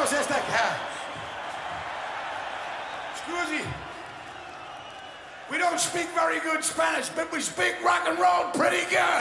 Carlos está acá. Scusi. We don't speak very good Spanish, but we speak rock and roll pretty good.